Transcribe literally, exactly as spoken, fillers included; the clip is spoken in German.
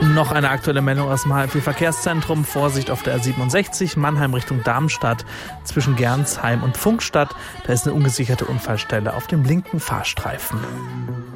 Noch eine aktuelle Meldung aus dem H F V-Verkehrszentrum. Vorsicht auf der R siebenundsechzig, Mannheim Richtung Darmstadt, zwischen Gernsheim und Pfungstadt. Da ist eine ungesicherte Unfallstelle auf dem linken Fahrstreifen.